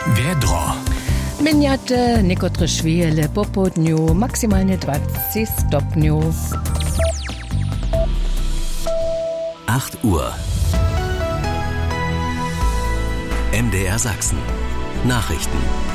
Vedro. Minjate nekotre švijele popodnju, maksimalnie 20 stopniu. 8 Uhr. MDR Sachsen. Nachrichten.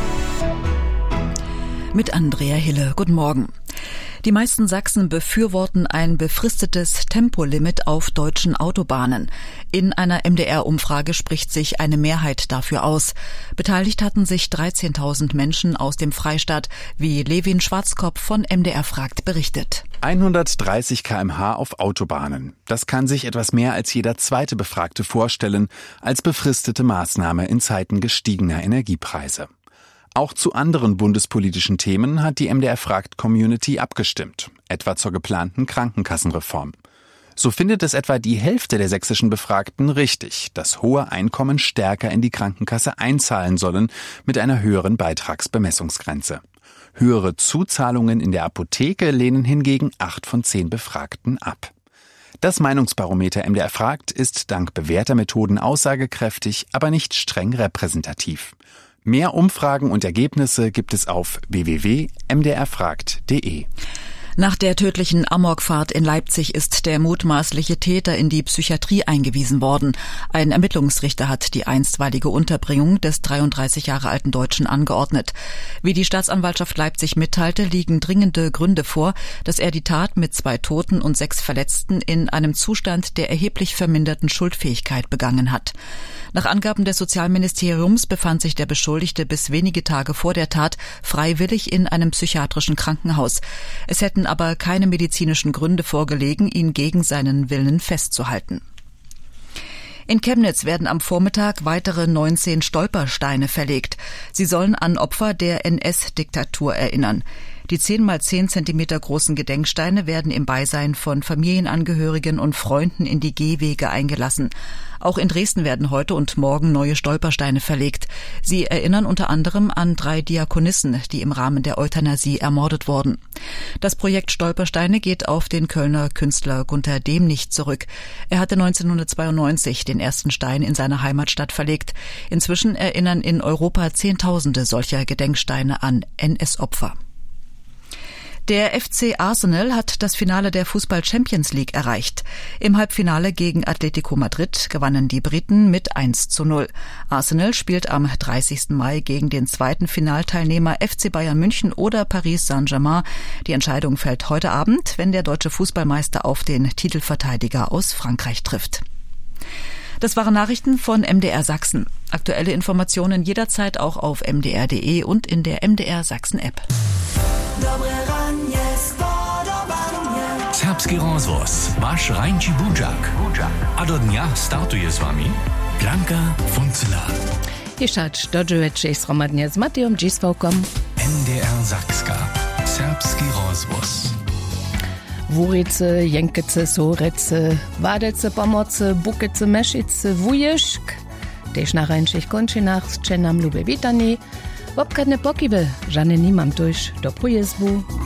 Mit Andrea Hille. Guten Morgen. Die meisten Sachsen befürworten ein befristetes Tempolimit auf deutschen Autobahnen. In einer MDR-Umfrage spricht sich eine Mehrheit dafür aus. Beteiligt hatten sich 13.000 Menschen aus dem Freistaat, wie Levin Schwarzkopf von MDR fragt berichtet. 130 km/h auf Autobahnen. Das kann sich etwas mehr als jeder zweite Befragte vorstellen, als befristete Maßnahme in Zeiten gestiegener Energiepreise. Auch zu anderen bundespolitischen Themen hat die MDR-Fragt-Community abgestimmt, etwa zur geplanten Krankenkassenreform. So findet es etwa die Hälfte der sächsischen Befragten richtig, dass hohe Einkommen stärker in die Krankenkasse einzahlen sollen mit einer höheren Beitragsbemessungsgrenze. Höhere Zuzahlungen in der Apotheke lehnen hingegen 8 von 10 Befragten ab. Das Meinungsbarometer MDR fragt ist dank bewährter Methoden aussagekräftig, aber nicht streng repräsentativ. Mehr Umfragen und Ergebnisse gibt es auf www.mdrfragt.de. Nach der tödlichen Amokfahrt in Leipzig ist der mutmaßliche Täter in die Psychiatrie eingewiesen worden. Ein Ermittlungsrichter hat die einstweilige Unterbringung des 33 Jahre alten Deutschen angeordnet. Wie die Staatsanwaltschaft Leipzig mitteilte, liegen dringende Gründe vor, dass er die Tat mit 2 Toten und 6 Verletzten in einem Zustand der erheblich verminderten Schuldfähigkeit begangen hat. Nach Angaben des Sozialministeriums befand sich der Beschuldigte bis wenige Tage vor der Tat freiwillig in einem psychiatrischen Krankenhaus. Es hätten aber keine medizinischen Gründe vorgelegen, ihn gegen seinen Willen festzuhalten. In Chemnitz werden am Vormittag weitere 19 Stolpersteine verlegt. Sie sollen an Opfer der NS-Diktatur erinnern. Die 10 x 10 Zentimeter großen Gedenksteine werden im Beisein von Familienangehörigen und Freunden in die Gehwege eingelassen. Auch in Dresden werden heute und morgen neue Stolpersteine verlegt. Sie erinnern unter anderem an 3 Diakonissen, die im Rahmen der Euthanasie ermordet wurden. Das Projekt Stolpersteine geht auf den Kölner Künstler Gunter Demnig zurück. Er hatte 1992 den ersten Stein in seiner Heimatstadt verlegt. Inzwischen erinnern in Europa Zehntausende solcher Gedenksteine an NS-Opfer. Der FC Arsenal hat das Finale der Fußball-Champions League erreicht. Im Halbfinale gegen Atletico Madrid gewannen die Briten mit 1:0. Arsenal spielt am 30. Mai gegen den zweiten Finalteilnehmer FC Bayern München oder Paris Saint-Germain. Die Entscheidung fällt heute Abend, wenn der deutsche Fußballmeister auf den Titelverteidiger aus Frankreich trifft. Das waren Nachrichten von MDR Sachsen. Aktuelle Informationen jederzeit auch auf mdr.de und in der MDR Sachsen App. Serbski rozhlas, vaš Rajnči Budžak. A do dňa startuje s vami Blanka Funzela. Išać dođujeće s Romadnje z Matejom Dzisvaukom. MDR Sakska. Serbski rozhlas. Wurice, Jenkece, Sorece, Wadece, Pomoce, Bukece, Mešice, Vuješk. Tež na Rajnčích končinách s Čenam Lube Vitani. Wopkadne pokiby, żane nimam tuż do pojezbu.